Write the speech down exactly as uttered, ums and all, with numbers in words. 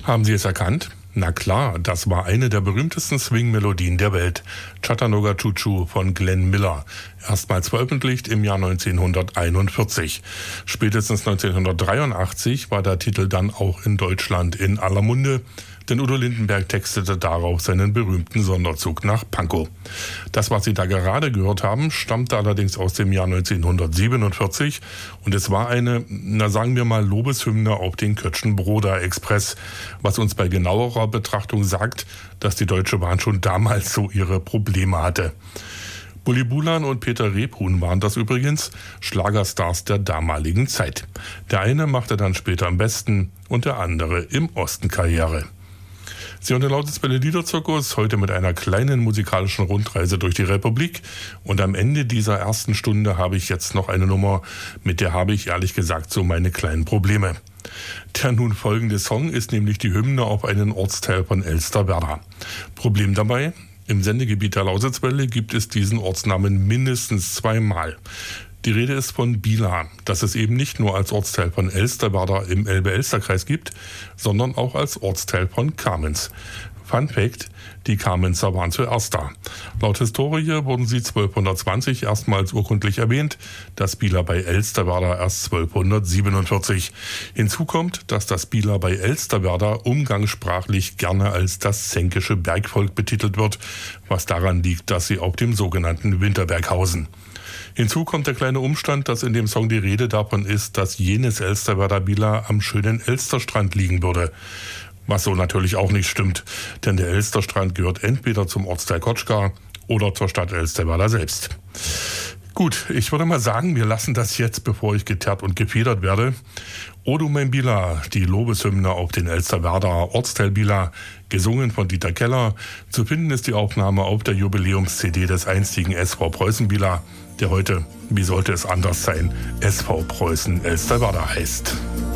Haben Sie es erkannt? Na klar, das war eine der berühmtesten Swing-Melodien der Welt. Chattanooga Choo Choo von Glenn Miller. Erstmals veröffentlicht im Jahr neunzehnhunderteinundvierzig. Spätestens neunzehnhundertdreiundachtzig war der Titel dann auch in Deutschland in aller Munde, denn Udo Lindenberg textete darauf seinen berühmten Sonderzug nach Pankow. Das, was Sie da gerade gehört haben, stammte allerdings aus dem Jahr neunzehnhundertsiebenundvierzig und es war eine, na sagen wir mal, Lobeshymne auf den Kötschenbroda-Express, was uns bei genauerer Betrachtung sagt, dass die Deutsche Bahn schon damals so ihre Probleme hatte. Bully Bulan und Peter Rebhuhn waren das übrigens, Schlagerstars der damaligen Zeit. Der eine machte dann später im Westen und der andere im Osten Karriere. Sie hören den Lauterswelle Liederzirkus heute mit einer kleinen musikalischen Rundreise durch die Republik. Und am Ende dieser ersten Stunde habe ich jetzt noch eine Nummer, mit der habe ich ehrlich gesagt so meine kleinen Probleme. Der nun folgende Song ist nämlich die Hymne auf einen Ortsteil von Elsterwerda. Problem dabei? Im Sendegebiet der Lausitzwelle gibt es diesen Ortsnamen mindestens zweimal. Die Rede ist von Bieler, das es eben nicht nur als Ortsteil von Elsterwerda im Elbe-Elster-Kreis gibt, sondern auch als Ortsteil von Kamenz. Fun Fact: Die Kamenzer waren zuerst da. Laut Historie wurden sie zwölfhundertzwanzig erstmals urkundlich erwähnt, das Bieler bei Elsterwerda erst zwölfhundertsiebenundvierzig. Hinzu kommt, dass das Bieler bei Elsterwerda umgangssprachlich gerne als das zänkische Bergvolk betitelt wird, was daran liegt, dass sie auf dem sogenannten Winterberg hausen. Hinzu kommt der kleine Umstand, dass in dem Song die Rede davon ist, dass jenes Elsterwerda Bieler am schönen Elsterstrand liegen würde. Was so natürlich auch nicht stimmt, denn der Elsterstrand gehört entweder zum Ortsteil Kotschka oder zur Stadt Elsterwerda selbst. Gut, ich würde mal sagen, wir lassen das jetzt, bevor ich geteert und gefedert werde. O du mein Bieler, die Lobeshymne auf den Elsterwerda Ortsteil Bieler, gesungen von Dieter Keller. Zu finden ist die Aufnahme auf der Jubiläums-C D des einstigen S V Preußen Bieler, der heute, wie sollte es anders sein, S V Preußen Elsterwerda heißt.